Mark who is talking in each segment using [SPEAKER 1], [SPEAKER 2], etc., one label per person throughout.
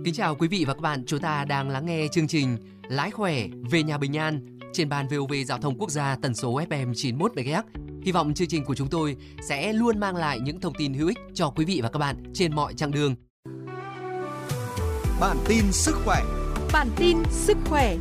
[SPEAKER 1] Kính chào quý vị và các bạn, chúng ta đang lắng nghe chương trình Lái khỏe về nhà bình an trên ban VOV Giao thông Quốc gia tần số FM 91 MHz. Hy vọng chương trình của chúng tôi sẽ luôn mang lại những thông tin hữu ích cho quý vị và các bạn trên mọi chặng đường.
[SPEAKER 2] Bản tin sức khỏe.
[SPEAKER 3] Bản tin sức khỏe.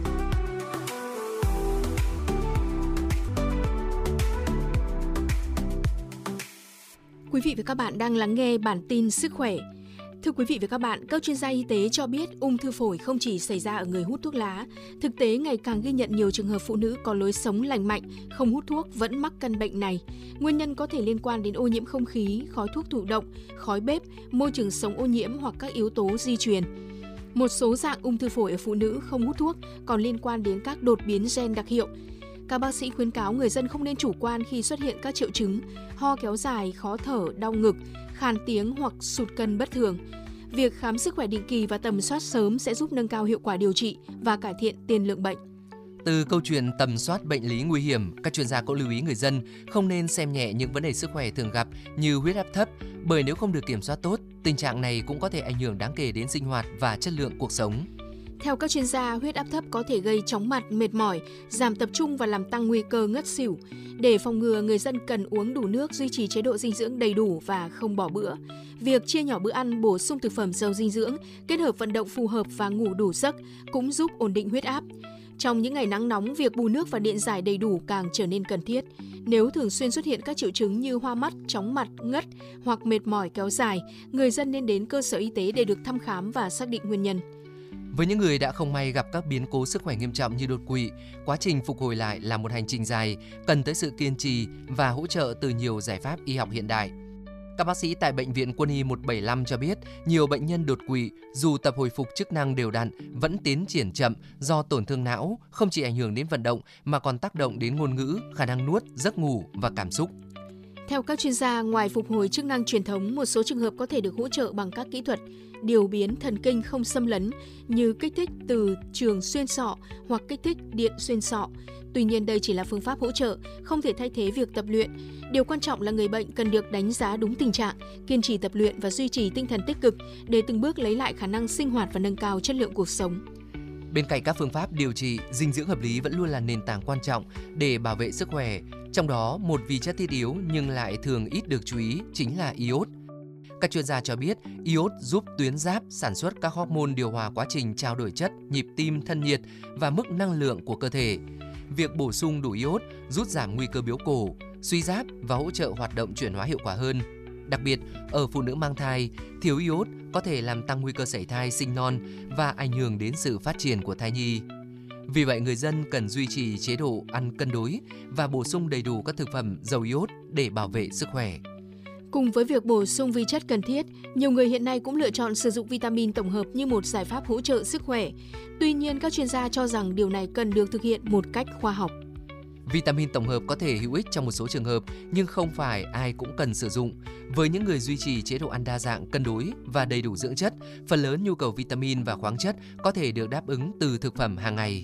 [SPEAKER 3] Quý vị và các bạn đang lắng nghe bản tin sức khỏe. Thưa quý vị và các bạn, các chuyên gia y tế cho biết ung thư phổi không chỉ xảy ra ở người hút thuốc lá. Thực tế ngày càng ghi nhận nhiều trường hợp phụ nữ có lối sống lành mạnh, không hút thuốc vẫn mắc căn bệnh này. Nguyên nhân có thể liên quan đến ô nhiễm không khí, khói thuốc thụ động, khói bếp, môi trường sống ô nhiễm hoặc các yếu tố di truyền. Một số dạng ung thư phổi ở phụ nữ không hút thuốc còn liên quan đến các đột biến gen đặc hiệu. Các bác sĩ khuyến cáo người dân không nên chủ quan khi xuất hiện các triệu chứng ho kéo dài, khó thở, đau ngực, khan tiếng hoặc sụt cân bất thường. Việc khám sức khỏe định kỳ và tầm soát sớm sẽ giúp nâng cao hiệu quả điều trị và cải thiện tiền lượng bệnh.
[SPEAKER 1] Từ câu chuyện tầm soát bệnh lý nguy hiểm, các chuyên gia cũng lưu ý người dân không nên xem nhẹ những vấn đề sức khỏe thường gặp như huyết áp thấp, bởi nếu không được kiểm soát tốt, tình trạng này cũng có thể ảnh hưởng đáng kể đến sinh hoạt và chất lượng cuộc sống.
[SPEAKER 3] Theo các chuyên gia, huyết áp thấp có thể gây chóng mặt, mệt mỏi, giảm tập trung và làm tăng nguy cơ ngất xỉu. Để phòng ngừa, người dân cần uống đủ nước, duy trì chế độ dinh dưỡng đầy đủ và không bỏ bữa. Việc chia nhỏ bữa ăn, bổ sung thực phẩm giàu dinh dưỡng, kết hợp vận động phù hợp và ngủ đủ giấc cũng giúp ổn định huyết áp. Trong những ngày nắng nóng, việc bù nước và điện giải đầy đủ càng trở nên cần thiết. Nếu thường xuyên xuất hiện các triệu chứng như hoa mắt, chóng mặt, ngất hoặc mệt mỏi kéo dài, người dân nên đến cơ sở y tế để được thăm khám và xác định nguyên nhân.
[SPEAKER 1] Với những người đã không may gặp các biến cố sức khỏe nghiêm trọng như đột quỵ, quá trình phục hồi lại là một hành trình dài, cần tới sự kiên trì và hỗ trợ từ nhiều giải pháp y học hiện đại. Các bác sĩ tại Bệnh viện Quân y 175 cho biết, nhiều bệnh nhân đột quỵ dù tập hồi phục chức năng đều đặn vẫn tiến triển chậm do tổn thương não, không chỉ ảnh hưởng đến vận động mà còn tác động đến ngôn ngữ, khả năng nuốt, giấc ngủ và cảm xúc.
[SPEAKER 3] Theo các chuyên gia, ngoài phục hồi chức năng truyền thống, một số trường hợp có thể được hỗ trợ bằng các kỹ thuật điều biến thần kinh không xâm lấn như kích thích từ trường xuyên sọ hoặc kích thích điện xuyên sọ. Tuy nhiên, đây chỉ là phương pháp hỗ trợ, không thể thay thế việc tập luyện. Điều quan trọng là người bệnh cần được đánh giá đúng tình trạng, kiên trì tập luyện và duy trì tinh thần tích cực để từng bước lấy lại khả năng sinh hoạt và nâng cao chất lượng cuộc sống.
[SPEAKER 1] Bên cạnh các phương pháp điều trị, dinh dưỡng hợp lý vẫn luôn là nền tảng quan trọng để bảo vệ sức khỏe. Trong đó, một vi chất thiết yếu nhưng lại thường ít được chú ý chính là iốt. Các chuyên gia cho biết, iốt giúp tuyến giáp sản xuất các hormone điều hòa quá trình trao đổi chất, nhịp tim, thân nhiệt và mức năng lượng của cơ thể. Việc bổ sung đủ iốt giúp giảm nguy cơ biếu cổ, suy giáp và hỗ trợ hoạt động chuyển hóa hiệu quả hơn. Đặc biệt, ở phụ nữ mang thai, thiếu iốt có thể làm tăng nguy cơ sảy thai, sinh non và ảnh hưởng đến sự phát triển của thai nhi. Vì vậy, người dân cần duy trì chế độ ăn cân đối và bổ sung đầy đủ các thực phẩm giàu iốt để bảo vệ sức khỏe.
[SPEAKER 3] Cùng với việc bổ sung vi chất cần thiết, nhiều người hiện nay cũng lựa chọn sử dụng vitamin tổng hợp như một giải pháp hỗ trợ sức khỏe. Tuy nhiên, các chuyên gia cho rằng điều này cần được thực hiện một cách khoa học.
[SPEAKER 1] Vitamin tổng hợp có thể hữu ích trong một số trường hợp, nhưng không phải ai cũng cần sử dụng. Với những người duy trì chế độ ăn đa dạng, cân đối và đầy đủ dưỡng chất, phần lớn nhu cầu vitamin và khoáng chất có thể được đáp ứng từ thực phẩm hàng ngày.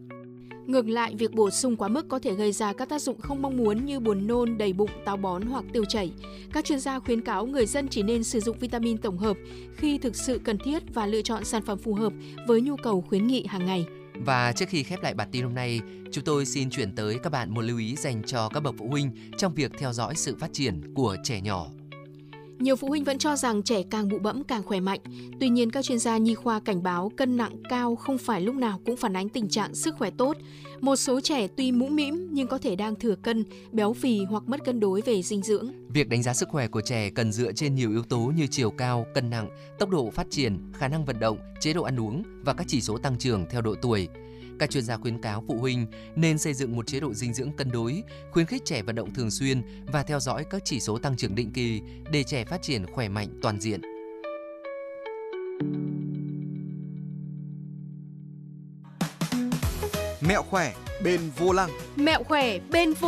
[SPEAKER 3] Ngược lại, việc bổ sung quá mức có thể gây ra các tác dụng không mong muốn như buồn nôn, đầy bụng, táo bón hoặc tiêu chảy. Các chuyên gia khuyến cáo người dân chỉ nên sử dụng vitamin tổng hợp khi thực sự cần thiết và lựa chọn sản phẩm phù hợp với nhu cầu khuyến nghị hàng ngày.
[SPEAKER 1] Và trước khi khép lại bản tin hôm nay, chúng tôi xin chuyển tới các bạn một lưu ý dành cho các bậc phụ huynh trong việc theo dõi sự phát triển của trẻ nhỏ.
[SPEAKER 3] Nhiều phụ huynh vẫn cho rằng trẻ càng bụ bẫm càng khỏe mạnh. Tuy nhiên, các chuyên gia nhi khoa cảnh báo cân nặng cao không phải lúc nào cũng phản ánh tình trạng sức khỏe tốt. Một số trẻ tuy mũm mĩm nhưng có thể đang thừa cân, béo phì hoặc mất cân đối về dinh dưỡng.
[SPEAKER 1] Việc đánh giá sức khỏe của trẻ cần dựa trên nhiều yếu tố như chiều cao, cân nặng, tốc độ phát triển, khả năng vận động, chế độ ăn uống và các chỉ số tăng trưởng theo độ tuổi. Các chuyên gia khuyến cáo phụ huynh nên xây dựng một chế độ dinh dưỡng cân đối, khuyến khích trẻ vận động thường xuyên và theo dõi các chỉ số tăng trưởng định kỳ để trẻ phát triển khỏe mạnh toàn diện.
[SPEAKER 2] Mẹo khỏe bên vô lăng.
[SPEAKER 3] Mẹo khỏe bên